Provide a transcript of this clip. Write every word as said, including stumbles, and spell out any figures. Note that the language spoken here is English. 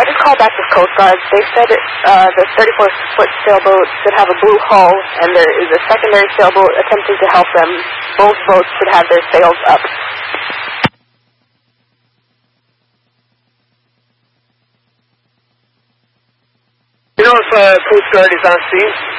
I just called back the Coast Guard. They said it, uh, the thirty-four foot sailboat should have a blue hull, and there is a secondary sailboat attempting to help them. Both boats should have their sails up. You know if uh, Coast Guard is on scene?